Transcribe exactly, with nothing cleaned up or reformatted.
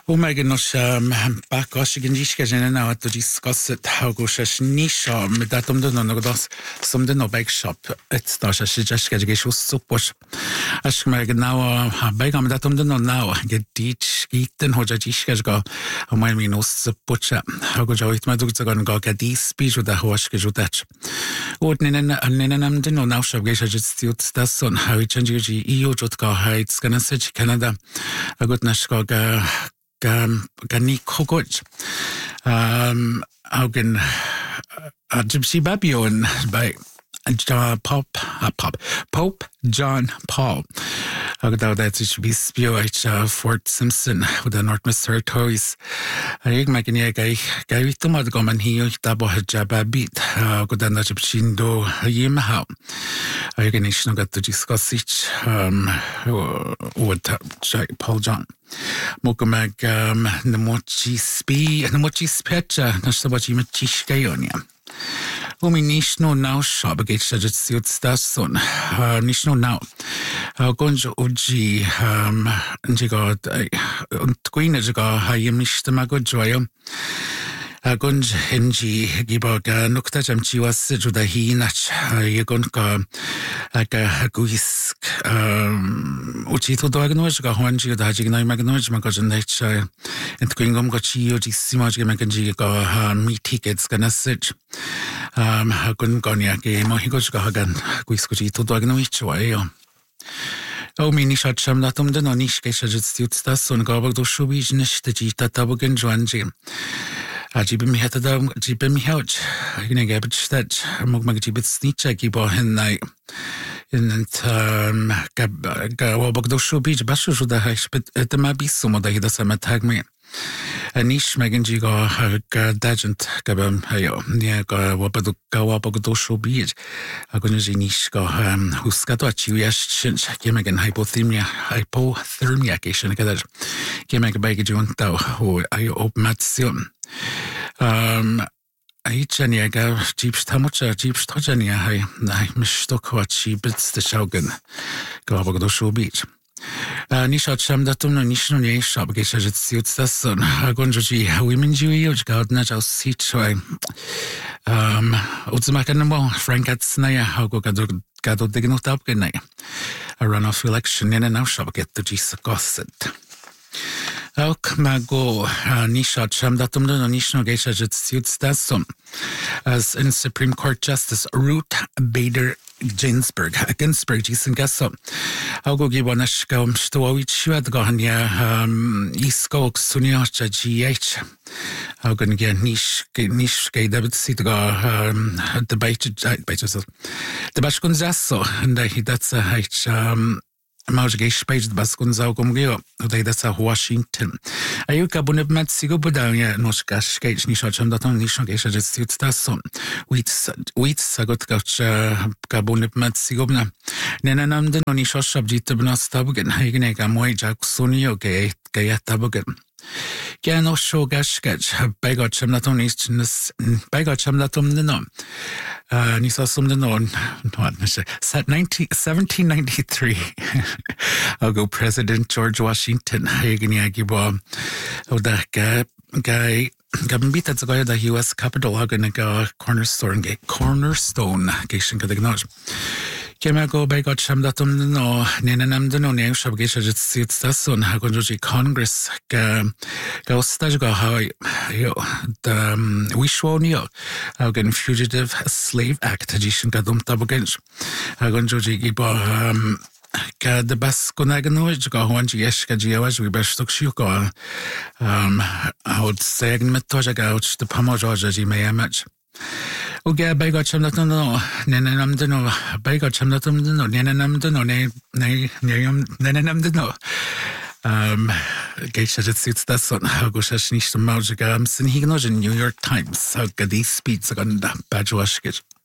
Umaga nos backos gan dísca sin ná a discuss hago se ní seo me datum do no das som den no bag shop etá se si just ge géisiú suppos. As me gan ná ha bag am datum den no ná ge dit skiten hoja dísca go a mai mi nos suppose. Hago joit me dug gan go ge dí speech da hoske judet. Ord ninen ninen am den no ná se ge se stiut station how change E U jot go heights gan se Canada. A gut nas go ga gan ní cogwyd. Um, Augen a Gypsy Babylon by John Pop, uh, Pop, Pope John Paul. Agdaw dat is bí spioit uh, Fort Simpson with the North Miss Territories. Ag me gan ag gai witumad go man hiyo dabo hadja babit godan na Gypsy do yimha. Ag gan is no gat to discuss it um with Paul John. Mogamag um na mochi spi na mochi specha na sabachi machishkayonia. Umi níos nó ná seo a géit se siúd stason. Níos nó ná. Gonjo uji nji go gwine go ha yimishta ma go joyo. Gonj henji gibo ga nukta jam chiwas juda hinach yegon ka ga guisk uchi to do agnoj ga honji da jig na magnoj ma go jnech ent kwingom go chi uji simaj ga maganji go mi tickets gonna sit um gon gonya ge mo higos go hagan guisk uchi to do agnoj chwayo. O mi nishat sham datum den onish ke shajit stiut station gabag do shubish nishte jita tabugen jwanji. A jibim heta da jibim houch. Gne gabit stat mog mag jibit snitcha gibo hen nai. In um gab gabag do shubish bashu juda hash bit etma bisum da hida sama tag me. A nish megan go ga dagent gabam hayo nia go wabadu ga wabag do shubish. A gonji nish go um huskato achiuyash shin kemegan hypothermia hypothermia geshin gadaj. Kemeg bag junta ho ayo opmatsion. Um, Aichania ga jeeps tamucha jeeps tojania hai nai mistok wat chibits the shogun go abog do show beach. Uh, Nishat sham datum no nishno ne shop ge shajit siut stason gonjoji women jui oj gardna jau sit choi. Um utsmakan mo Frank at snaya hago gado gado dignot up genai. A runoff election in and out shop get to jis gosset. Ook mago nishat sham datum no nishno ge shajit siut stason as in Supreme Court Justice Ruth Bader Ginsburg Ginsburg jisen gaso. Augo gibonash ga umstowit shwad go hanya um isko sunio cha G H. Augo nge nish nish ge david sit go um debate debate so. Debate kun zaso and he that's a h um Mauge gespeit bas kun saugum geo oder das a Washington. Ayuka buneb mat sigo budania nos gas gech ni shacham daton ni shon gech just sit stason. Wit wit sagot gach gabuneb mat sigobna. Nenanam den ni shoshab jitbna stabugen haygene ga moy jak sunio ge ge tabugen. Gano show gas gech bagot cham daton is bagot cham daton no. Uh, ni sa sum den on what set seventeen ninety-three. I'll go President George Washington haygene agibo oda ga guy Gabin bita tsagoya da U S Capitol hagan ga cornerstone ge cornerstone geshin kadagnoj. Kema go by got sham datum no nenanam no ne shab ge shajit sit stason hagon joji Congress ga ga staj go hay yo the wishwonio hagan Fugitive Slave Act geshin kadum tabugenj hagon joji gibo um Ka de bas konaganoid go honji eska jiawaj we bestok shuko um out segen met toja gauch de pamojoja ji mayamach Uga baigot cham no nenanam no baigot cham no nenanam no ne ne nenanam no um geisha jet sits das on go shash nicht mauja gam sin hignojen New York Times so gadi speeds ganda bajwashkit